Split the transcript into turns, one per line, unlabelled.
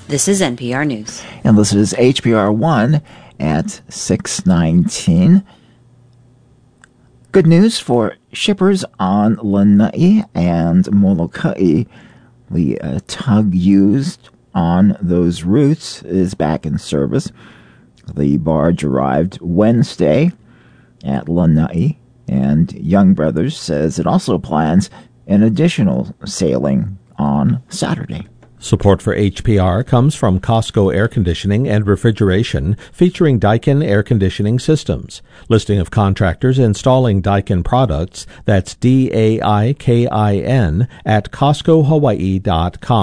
This is NPR News.
And this is HPR 1 at 6:19. Good news for shippers on Lanai and Molokai. The tug used on those routes is back in service. The barge arrived Wednesday at Lanai, and Young Brothers says it also plans an additional sailing on Saturday.
Support for HPR comes from Costco Air Conditioning and Refrigeration, featuring Daikin Air Conditioning Systems. Listing of contractors installing Daikin products, that's DAIKIN, at CostcoHawaii.com.